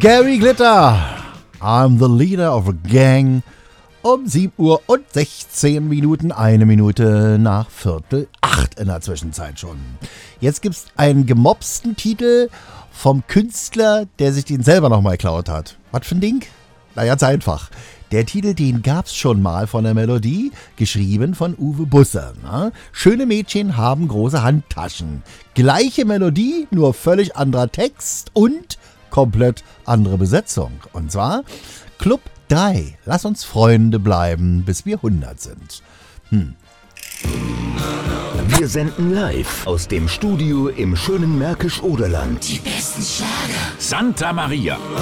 Gary Glitter, I'm the leader of a gang. Um 7 Uhr und 16 Minuten, 1 Minute nach 7:45 in der Zwischenzeit schon. Jetzt gibt's einen gemopsten Titel vom Künstler, der sich den selber nochmal geklaut hat. Was für ein Ding? Na, ganz einfach. Der Titel, den gab's schon mal von der Melodie, geschrieben von Uwe Busse. Na? Schöne Mädchen haben große Handtaschen. Gleiche Melodie, nur völlig anderer Text und komplett andere Besetzung. Und zwar Club 3. Lass uns Freunde bleiben, bis wir 100 sind. Wir senden live aus dem Studio im schönen Märkisch-Oderland. Die besten Schlager. Santa Maria.